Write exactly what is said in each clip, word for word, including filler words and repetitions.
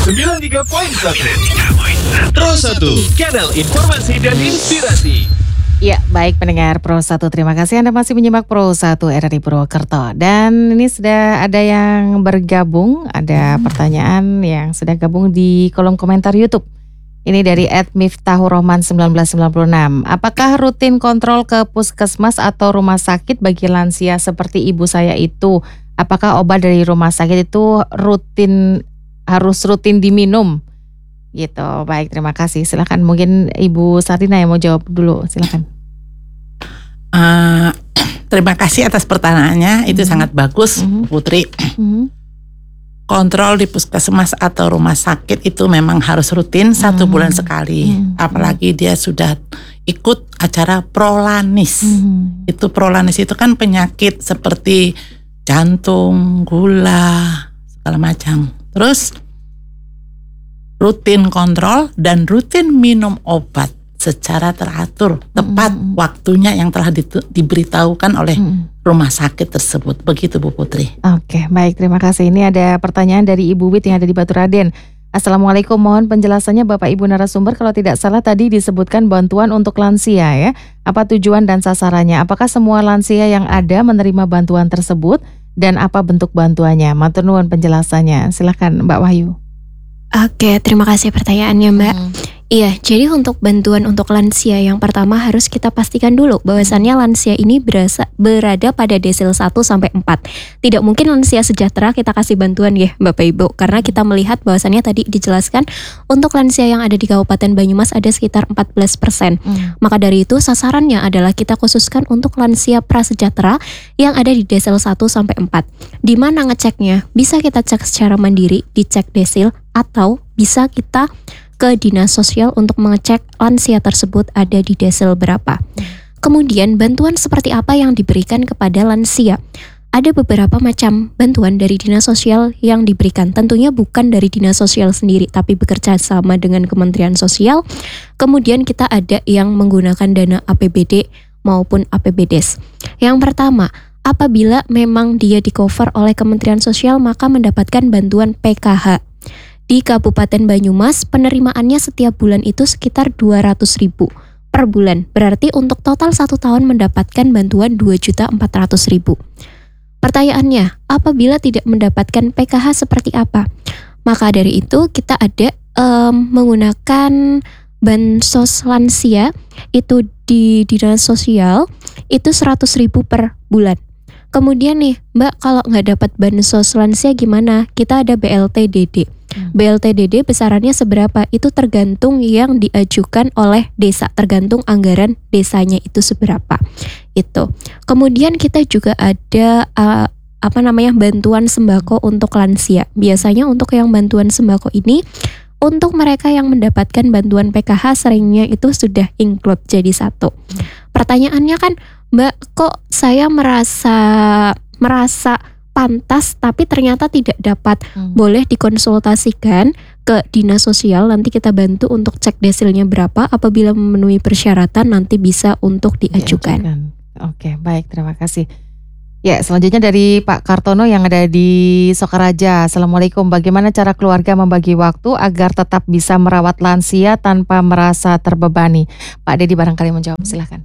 sembilan tiga koma satu Pro satu, kanal informasi dan inspirasi. Ya, baik pendengar Pro satu, terima kasih Anda masih menyimak Pro satu R R I Purwokerto. Dan ini sudah ada yang bergabung, ada pertanyaan yang sudah gabung di kolom komentar YouTube. Ini dari et miftahur rohman seribu sembilan ratus sembilan puluh enam. Apakah rutin kontrol ke puskesmas atau rumah sakit bagi lansia seperti ibu saya itu? Apakah obat dari rumah sakit itu rutin harus rutin diminum? Gitu. Baik, terima kasih. Silakan, mungkin Ibu Sarina yang mau jawab dulu. Silakan. Uh, terima kasih atas pertanyaannya. Mm-hmm. Itu sangat bagus, mm-hmm. Putri. Mm-hmm. Kontrol di puskesmas atau rumah sakit itu memang harus rutin mm-hmm. satu bulan sekali. Mm-hmm. Apalagi dia sudah ikut acara prolanis. Mm-hmm. Itu prolanis itu kan penyakit seperti jantung, gula, segala macam. Terus rutin kontrol dan rutin minum obat secara teratur, tepat mm-hmm. waktunya yang telah di, diberitahukan oleh mm-hmm. rumah sakit tersebut. Begitu Bu Putri. Oke, baik, terima kasih. Ini ada pertanyaan dari Ibu Wit yang ada di Baturaden. Assalamualaikum, mohon penjelasannya Bapak Ibu narasumber. Kalau tidak salah tadi disebutkan bantuan untuk lansia ya. Apa tujuan dan sasarannya? Apakah semua lansia yang ada menerima bantuan tersebut? Dan apa bentuk bantuannya? Matur nuwun penjelasannya. Silakan Mbak Wahyu. Oke, terima kasih pertanyaannya Mbak. Hmm. Iya, jadi untuk bantuan untuk lansia yang pertama harus kita pastikan dulu bahwasannya lansia ini berasa, berada pada desil satu sampai empat. Tidak mungkin lansia sejahtera kita kasih bantuan ya Bapak Ibu, karena kita melihat bahwasannya tadi dijelaskan untuk lansia yang ada di Kabupaten Banyumas ada sekitar empat belas persen. Hmm. Maka dari itu sasarannya adalah kita khususkan untuk lansia prasejahtera yang ada di desil satu sampai empat. Di mana ngeceknya? Bisa kita cek secara mandiri, dicek desil, atau bisa kita ke dinas sosial untuk mengecek lansia tersebut ada di desil berapa. Kemudian bantuan seperti apa yang diberikan kepada lansia? Ada beberapa macam bantuan dari dinas sosial yang diberikan. Tentunya bukan dari dinas sosial sendiri, tapi bekerja sama dengan Kementerian Sosial. Kemudian kita ada yang menggunakan dana A P B D maupun A P B D E S. Yang pertama, apabila memang dia di-cover oleh Kementerian Sosial, maka mendapatkan bantuan P K H. Di Kabupaten Banyumas, penerimaannya setiap bulan itu sekitar dua ratus ribu per bulan. Berarti untuk total satu tahun mendapatkan bantuan dua juta empat ratus ribu. Pertanyaannya, apabila tidak mendapatkan P K H seperti apa? Maka dari itu kita ada um, menggunakan bansos lansia itu di dinas sosial itu seratus ribu per bulan. Kemudian nih Mbak, kalau nggak dapat bansos lansia gimana? Kita ada B L T D D. B L T D D besarannya seberapa? Itu tergantung yang diajukan oleh desa, tergantung anggaran desanya itu seberapa. Itu. Kemudian kita juga ada uh, apa namanya bantuan sembako untuk lansia. Biasanya untuk yang bantuan sembako ini untuk mereka yang mendapatkan bantuan P K H seringnya itu sudah include jadi satu. Pertanyaannya kan, Mbak, kok saya merasa merasa pantas tapi ternyata tidak dapat. Hmm. Boleh dikonsultasikan ke dinas sosial, nanti kita bantu untuk cek desilnya berapa. Apabila memenuhi persyaratan nanti bisa untuk diajukan. diajukan. Oke, baik, terima kasih. Ya, selanjutnya dari Pak Kartono yang ada di Sokaraja. Assalamualaikum, bagaimana cara keluarga membagi waktu agar tetap bisa merawat lansia tanpa merasa terbebani? Pak Dedi barangkali menjawab, silakan.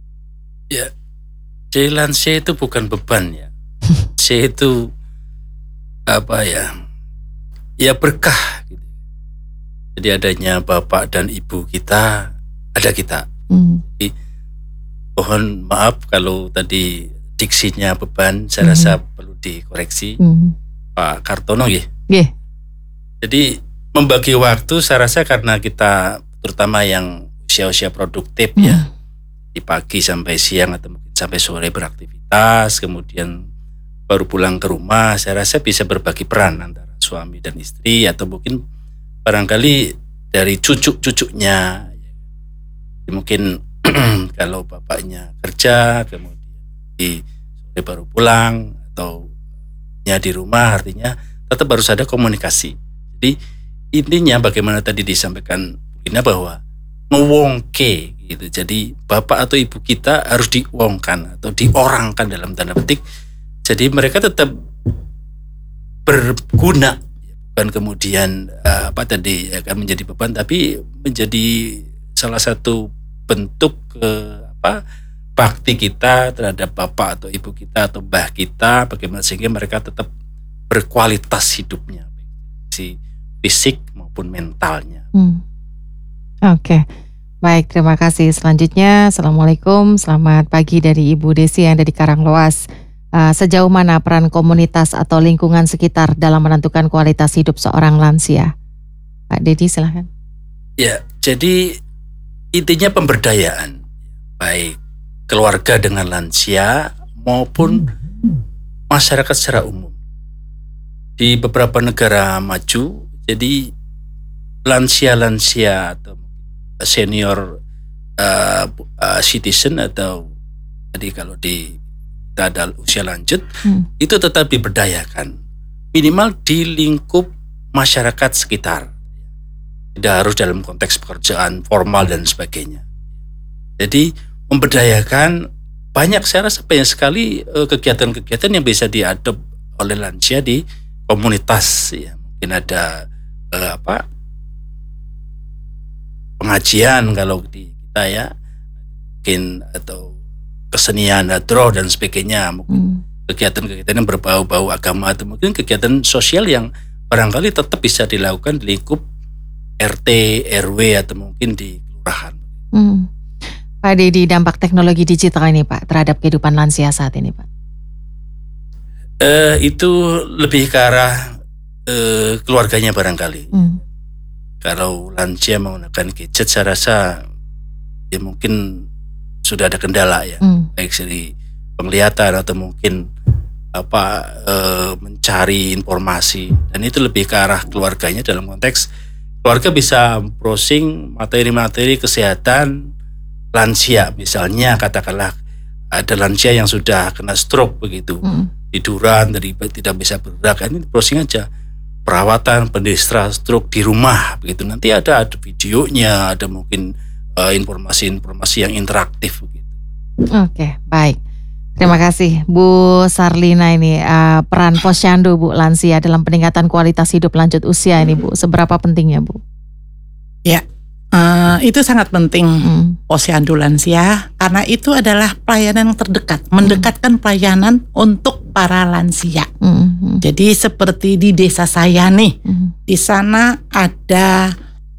Ya, jadi lansia itu bukan beban ya. C itu apa ya? Ya berkah gitu. Jadi adanya bapak dan ibu kita, ada kita. Mm. Jadi mohon maaf kalau tadi diksinya beban, saya mm. rasa perlu dikoreksi. Mm. Pak Kartono ya. Yeah. Jadi membagi waktu saya rasa karena kita terutama yang usia-usia produktif mm. ya, di pagi sampai siang atau mungkin sampai sore beraktivitas, kemudian baru pulang ke rumah, saya rasa bisa berbagi peran antara suami dan istri atau mungkin barangkali dari cucu-cucunya. Mungkin kalau bapaknya kerja, kemudian di sore baru pulang atau ya di rumah, artinya tetap harus ada komunikasi. Jadi intinya bagaimana tadi disampaikan Ina bahwa ngewongke gitu. Jadi bapak atau ibu kita harus diwongkan atau diorangkan dalam tanda petik. Jadi mereka tetap berguna, bukan kemudian uh, apa tadi akan menjadi beban, tapi menjadi salah satu bentuk uh, apa bakti kita terhadap bapak atau ibu kita atau mbah kita, bagaimana sehingga mereka tetap berkualitas hidupnya, si fisik maupun mentalnya. Hmm. Oke, okay. Baik, terima kasih. Selanjutnya, Assalamualaikum, selamat pagi dari Ibu Desi yang ada di Karangloas. Uh, sejauh mana peran komunitas atau lingkungan sekitar dalam menentukan kualitas hidup seorang lansia? Pak Dedi, silahkan. Ya, jadi intinya pemberdayaan, baik keluarga dengan lansia maupun masyarakat secara umum. Di beberapa negara maju, jadi lansia-lansia atau senior uh, uh, citizen atau jadi kalau di kita ada usia lanjut, hmm. itu tetap diberdayakan minimal di lingkup masyarakat sekitar, tidak harus dalam konteks pekerjaan formal dan sebagainya. Jadi memberdayakan banyak, saya rasa banyak sekali uh, kegiatan-kegiatan yang bisa diadop oleh lansia di komunitas, ya. Mungkin ada uh, apa pengajian kalau di kita ya, mungkin atau kesenian, hadroh dan sebagainya, mungkin hmm. kegiatan-kegiatan yang berbau-bau agama atau mungkin kegiatan sosial yang barangkali tetap bisa dilakukan di lingkup R T, R W atau mungkin di kelurahan. Hmm. Pak Dedi, dampak teknologi digital ini Pak terhadap kehidupan lansia saat ini Pak? Uh, itu lebih ke arah uh, keluarganya barangkali. Hmm. Kalau lansia menggunakan gadget, saya rasa ya mungkin sudah ada kendala ya, hmm. baik dari penglihatan atau mungkin apa e, mencari informasi, dan itu lebih ke arah keluarganya dalam konteks keluarga bisa browsing materi-materi kesehatan lansia, misalnya katakanlah ada lansia yang sudah kena stroke begitu, hmm. tiduran dari tidak bisa bergerak, ini browsing aja perawatan pendestra stroke di rumah begitu, nanti ada ada videonya, ada mungkin uh, informasi-informasi yang interaktif begitu. Oke, baik. Terima kasih Bu Sarlina ini, uh, peran posyandu Bu lansia dalam peningkatan kualitas hidup lanjut usia ini Bu, seberapa pentingnya Bu? Ya, uh, itu sangat penting hmm. posyandu lansia, karena itu adalah pelayanan yang terdekat, mendekatkan pelayanan untuk para lansia. Hmm. Jadi seperti di desa saya nih, hmm. di sana ada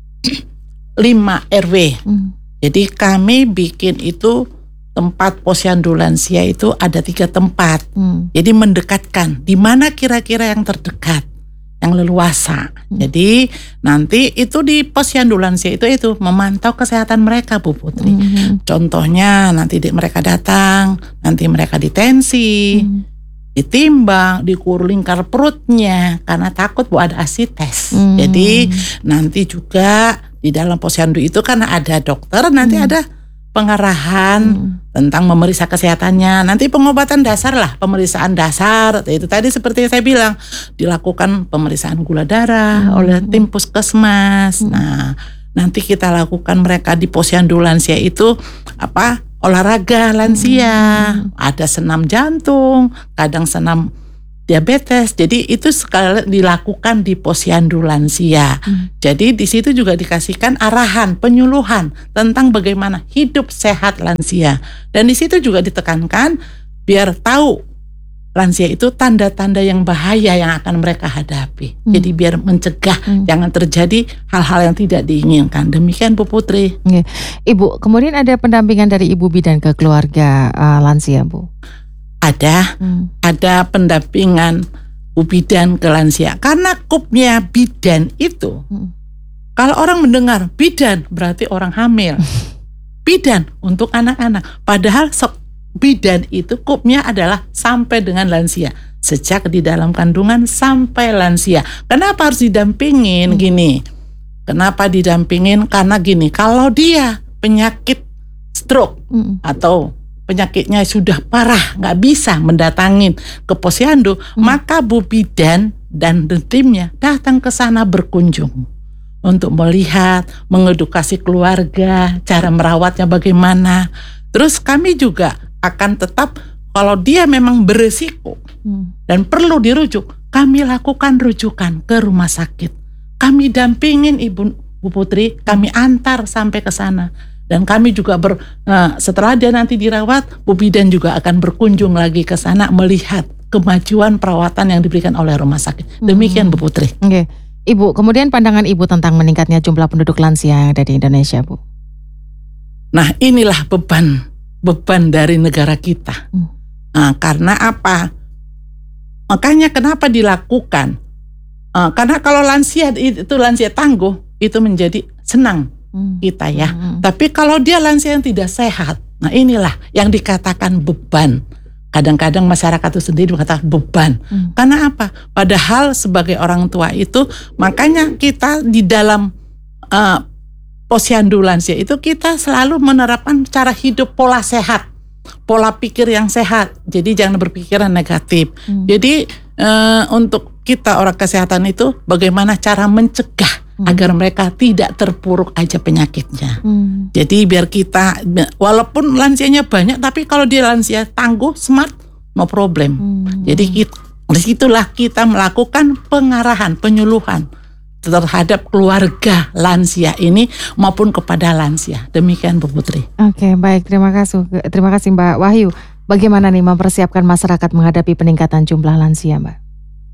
lima R W. Hmm. Jadi kami bikin itu tempat posyandu lansia itu ada tiga tempat. Hmm. Jadi mendekatkan di mana kira-kira yang terdekat, yang leluasa. Hmm. Jadi nanti itu di posyandu lansia itu itu memantau kesehatan mereka Bu Putri. Hmm. Contohnya nanti di, mereka datang, nanti mereka ditensi, hmm. ditimbang, diukur lingkar perutnya karena takut Bu ada A S I tes. Hmm. Jadi nanti juga di dalam posyandu itu karena ada dokter, nanti hmm. ada pengarahan hmm. tentang memeriksa kesehatannya. Nanti pengobatan dasar lah, pemeriksaan dasar. Itu tadi seperti yang saya bilang, dilakukan pemeriksaan gula darah hmm. oleh tim puskesmas. Hmm. Nah, nanti kita lakukan mereka di posyandu lansia itu apa? Olahraga lansia. Hmm. Ada senam jantung, kadang senam diabetes. Jadi itu sekali dilakukan di posyandu lansia. Hmm. Jadi di situ juga dikasihkan arahan, penyuluhan tentang bagaimana hidup sehat lansia. Dan di situ juga ditekankan biar tahu lansia itu tanda-tanda yang bahaya yang akan mereka hadapi. Hmm. Jadi biar mencegah hmm. jangan terjadi hal-hal yang tidak diinginkan. Demikian Bu Putri. Oke. Ibu, kemudian ada pendampingan dari Ibu Bidan ke keluarga uh, lansia Bu? Ada, hmm. ada pendampingan Bu Bidan ke lansia. Karena kupnya bidan itu, hmm. kalau orang mendengar bidan berarti orang hamil. Bidan untuk anak-anak. Padahal bidan itu kupnya adalah sampai dengan lansia. Sejak di dalam kandungan sampai lansia. Kenapa harus didampingin hmm. gini? Kenapa didampingin? Karena gini, kalau dia penyakit stroke hmm. atau penyakitnya sudah parah, nggak bisa mendatangin ke posyandu, hmm. maka Bu Bidan dan timnya datang ke sana berkunjung untuk melihat, mengedukasi keluarga, cara merawatnya bagaimana. Terus kami juga akan tetap kalau dia memang beresiko hmm. dan perlu dirujuk, kami lakukan rujukan ke rumah sakit. Kami dampingin Ibu, Bu Putri, kami antar sampai ke sana. Dan kami juga ber, uh, setelah dia nanti dirawat, Bu Bidan juga akan berkunjung lagi ke sana melihat kemajuan perawatan yang diberikan oleh rumah sakit. Demikian Bu Putri. Oke, Ibu, kemudian pandangan Ibu tentang meningkatnya jumlah penduduk lansia yang ada di Indonesia, Bu. Nah, inilah beban beban dari negara kita. Hmm. Nah, karena apa? Makanya kenapa dilakukan? Uh, karena kalau lansia itu lansia tangguh, itu menjadi senang hmm. kita ya. Hmm. Tapi kalau dia lansia yang tidak sehat, nah inilah yang dikatakan beban. Kadang-kadang masyarakat itu sendiri mengatakan beban. Hmm. Karena apa? Padahal sebagai orang tua itu, makanya kita di dalam uh, posyandu lansia itu kita selalu menerapkan cara hidup pola sehat, pola pikir yang sehat. Jadi jangan berpikiran negatif. Hmm. Jadi uh, untuk kita orang kesehatan itu bagaimana cara mencegah Hmm. agar mereka tidak terpuruk aja penyakitnya. Hmm. Jadi biar kita, walaupun lansianya banyak, tapi kalau dia lansia tangguh, smart, no problem. Hmm. Jadi kita, disitulah kita melakukan pengarahan, penyuluhan terhadap keluarga lansia ini maupun kepada lansia. Demikian Bu Putri. Oke, baik, terima kasih, terima kasih Mbak Wahyu. Bagaimana nih mempersiapkan masyarakat menghadapi peningkatan jumlah lansia, Mbak?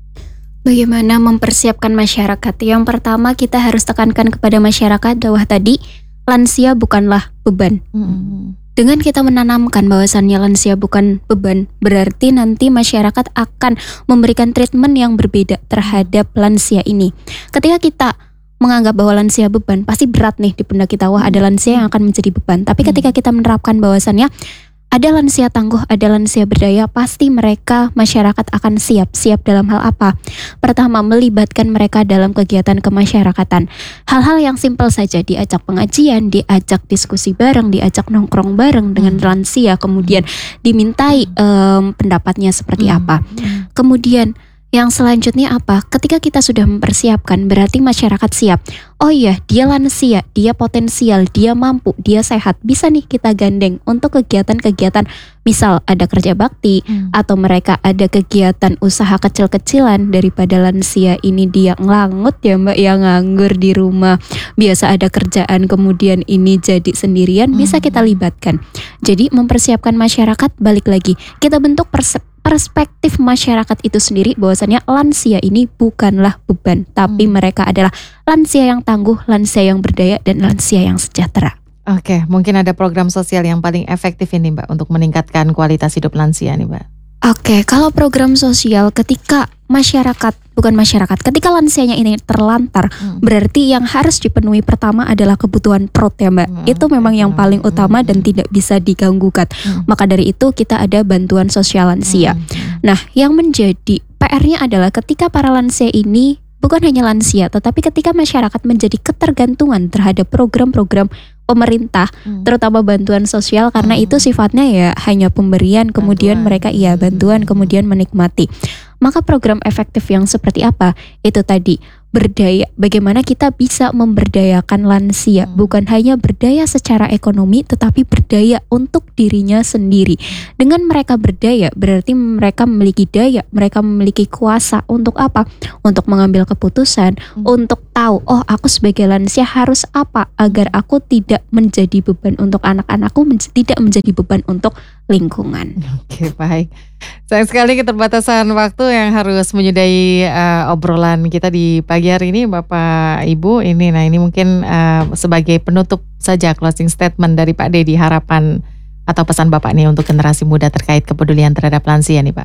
Bagaimana mempersiapkan masyarakat? Yang pertama kita harus tekankan kepada masyarakat bahwa tadi lansia bukanlah beban. Hmm. Dengan kita menanamkan bahwasannya lansia bukan beban, berarti nanti masyarakat akan memberikan treatment yang berbeda terhadap lansia ini. Ketika kita menganggap bahwa lansia beban, pasti berat nih di pundak kita, wah ada lansia yang akan menjadi beban. Tapi ketika kita menerapkan bahwasannya ada lansia tangguh, ada lansia berdaya, pasti mereka, masyarakat akan siap. Siap dalam hal apa? Pertama, melibatkan mereka dalam kegiatan kemasyarakatan. Hal-hal yang simpel saja, diajak pengajian, diajak diskusi bareng, diajak nongkrong bareng dengan lansia, kemudian dimintai um, pendapatnya seperti apa. Kemudian yang selanjutnya apa? Ketika kita sudah mempersiapkan, berarti masyarakat siap. Oh iya, dia lansia, dia potensial, dia mampu, dia sehat. Bisa nih kita gandeng untuk kegiatan-kegiatan, misal ada kerja bakti, hmm. atau mereka ada kegiatan usaha kecil-kecilan. Daripada lansia ini dia ngelangut ya Mbak, yang nganggur di rumah, biasa ada kerjaan, kemudian ini jadi sendirian, hmm. bisa kita libatkan. Jadi mempersiapkan masyarakat, balik lagi, kita bentuk persep perspektif masyarakat itu sendiri bahwasannya lansia ini bukanlah beban, tapi hmm. mereka adalah lansia yang tangguh, lansia yang berdaya, dan lansia yang sejahtera. Oke, mungkin ada program sosial yang paling efektif ini Mbak untuk meningkatkan kualitas hidup lansia nih Mbak. Oke, kalau program sosial ketika masyarakat, bukan masyarakat, ketika lansianya ini terlantar, hmm. berarti yang harus dipenuhi pertama adalah kebutuhan perut ya Mbak. Hmm. Itu memang yang paling utama dan tidak bisa diganggukan. Hmm. Maka dari itu kita ada bantuan sosial lansia. Hmm. Nah, yang menjadi P R-nya adalah ketika para lansia ini, bukan hanya lansia, tetapi ketika masyarakat menjadi ketergantungan terhadap program-program pemerintah, hmm. terutama bantuan sosial, karena hmm. itu sifatnya ya hanya pemberian, kemudian bantuan. mereka iya bantuan, kemudian menikmati. Maka program efektif yang seperti apa? Itu tadi, berdaya. Bagaimana kita bisa memberdayakan lansia, hmm. bukan hanya berdaya secara ekonomi, tetapi berdaya untuk dirinya sendiri. Dengan mereka berdaya, berarti mereka memiliki daya, mereka memiliki kuasa untuk apa? Untuk mengambil keputusan, hmm. untuk tahu, oh aku sebagai lansia harus apa agar aku tidak menjadi beban untuk anak-anakku, men- tidak menjadi beban untuk lingkungan. Oke, baik. Sayang sekali keterbatasan waktu yang harus menyudahi uh, obrolan kita di pagi hari ini Bapak Ibu. Ini nah ini mungkin uh, sebagai penutup saja closing statement dari Pak Dedi, harapan atau pesan Bapak nih untuk generasi muda terkait kepedulian terhadap lansia nih Pak.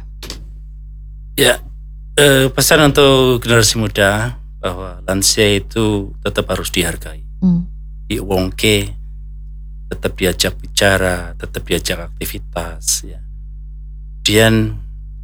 Ya, eh, pesan untuk generasi muda bahwa lansia itu tetap harus dihargai, hmm. diwongke, tetap diajak bicara, tetap diajak aktivitas ya. Kemudian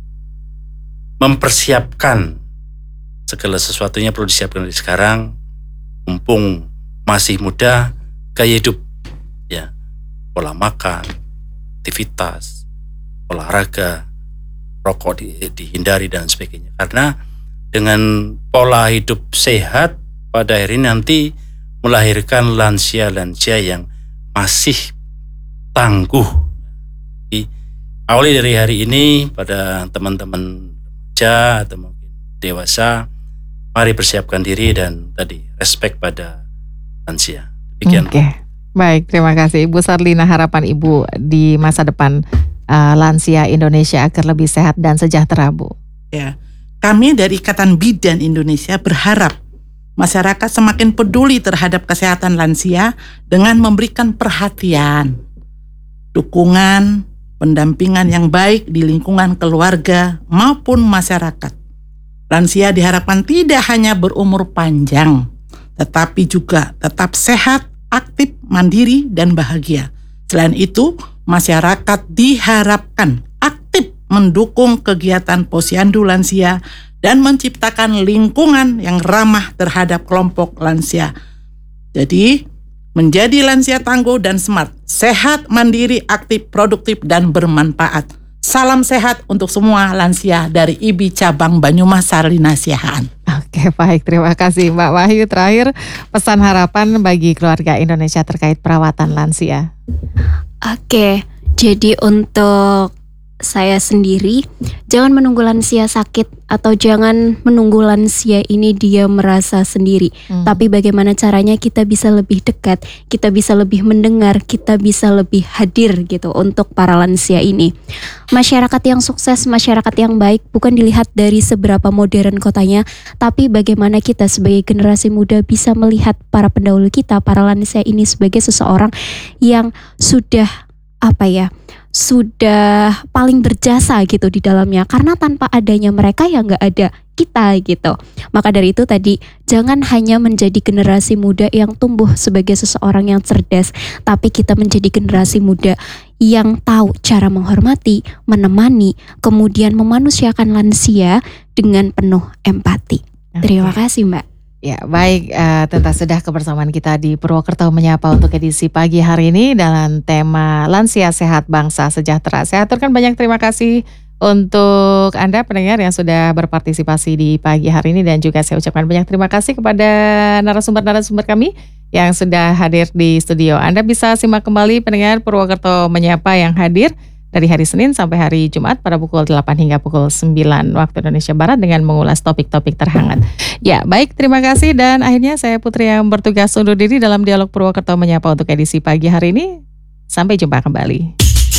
mempersiapkan segala sesuatunya perlu disiapkan dari sekarang, mumpung masih muda, gaya hidup ya, pola makan, aktivitas, olahraga, rokok di, dihindari dan sebagainya. Karena dengan pola hidup sehat pada akhirnya nanti melahirkan lansia-lansia yang masih tangguh. Awali dari hari ini pada teman-teman remaja atau mungkin dewasa, mari persiapkan diri dan tadi respect pada lansia. Demikian. Oke, baik, terima kasih Ibu Sarlina. Harapan Ibu di masa depan uh, lansia Indonesia agar lebih sehat dan sejahtera, Bu. Ya, kami dari Ikatan Bidan Indonesia berharap masyarakat semakin peduli terhadap kesehatan lansia dengan memberikan perhatian, dukungan, pendampingan yang baik di lingkungan keluarga maupun masyarakat. Lansia diharapkan tidak hanya berumur panjang, tetapi juga tetap sehat, aktif, mandiri, dan bahagia. Selain itu, masyarakat diharapkan aktif mendukung kegiatan posyandu lansia dan menciptakan lingkungan yang ramah terhadap kelompok lansia. Jadi, menjadi lansia tangguh dan smart, sehat, mandiri, aktif, produktif, dan bermanfaat. Salam sehat untuk semua lansia dari I B I Cabang Banyumas Sarlina Siahaan. Oke, baik, terima kasih Mbak Wahyu. Terakhir, pesan harapan bagi keluarga Indonesia terkait perawatan lansia. Oke, jadi untuk saya sendiri, jangan menunggu lansia sakit atau jangan menunggu lansia ini dia merasa sendiri. Hmm. Tapi bagaimana caranya kita bisa lebih dekat, kita bisa lebih mendengar, kita bisa lebih hadir gitu untuk para lansia ini. Masyarakat yang sukses, masyarakat yang baik bukan dilihat dari seberapa modern kotanya, tapi bagaimana kita sebagai generasi muda bisa melihat para pendahulu kita, para lansia ini sebagai seseorang yang sudah apa ya, sudah paling berjasa gitu di dalamnya, karena tanpa adanya mereka ya nggak ada kita gitu. Maka dari itu tadi, jangan hanya menjadi generasi muda yang tumbuh sebagai seseorang yang cerdas, tapi kita menjadi generasi muda yang tahu cara menghormati, menemani, kemudian memanusiakan lansia dengan penuh empati. Terima kasih Mbak. Ya, baik, uh, tuntas sudah kebersamaan kita di Purwokerto Menyapa untuk edisi pagi hari ini dalam tema Lansia Sehat Bangsa Sejahtera. Saya aturkan banyak terima kasih untuk Anda pendengar yang sudah berpartisipasi di pagi hari ini, dan juga saya ucapkan banyak terima kasih kepada narasumber-narasumber kami yang sudah hadir di studio. Anda bisa simak kembali pendengar Purwokerto Menyapa yang hadir dari hari Senin sampai hari Jumat pada pukul delapan hingga pukul sembilan waktu Indonesia Barat dengan mengulas topik-topik terhangat. Ya, baik, terima kasih, dan akhirnya saya Putri yang bertugas undur diri dalam Dialog Purwokerto Menyapa untuk edisi pagi hari ini. Sampai jumpa kembali.